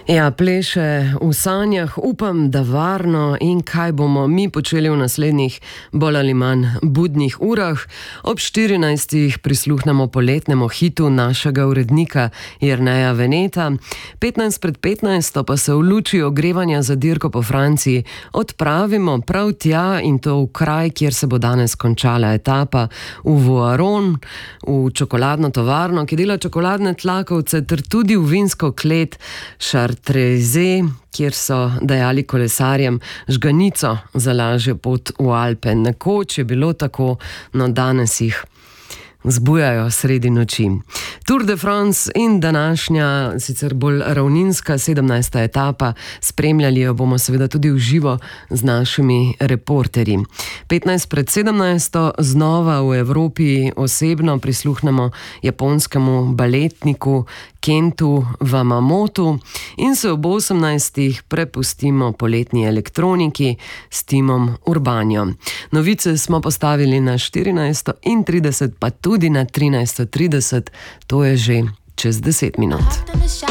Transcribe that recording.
Ja, pleše v sanjah, upam, da varno in kaj bomo mi počeli v naslednjih bolj ali manj budnih urah. Ob 14. prisluhnemo poletnemu hitu našega urednika Jerneja Veneta. 15 pred 15 pa se v luči ogrevanja za dirko po Franciji odpravimo prav tja in to v kraj, kjer se bo danes končala etapa, v Voaron, v čokoladno tovarno, ki dela čokoladne tlakovce, ter tudi v vinsko klet Chartreuse, kjer so dajali kolesarjem žganico za lažjo pot v Alpe. Nekoč je bilo tako, no danes jih zbujajo sredi noči. Tour de France in današnja, sicer bolj ravninska 17. etapa, spremljali jo bomo seveda tudi v živo z našimi reporterji. 15 pred 17. znova v Evropi osebno prisluhnemo japonskemu baletniku Kentu Wamamotu in se ob 18. prepustimo poletni elektroniki s Timom Urbanjo. Novice smo postavili na 14:30, pa tudi na 13:30, to je že čez 10 minut.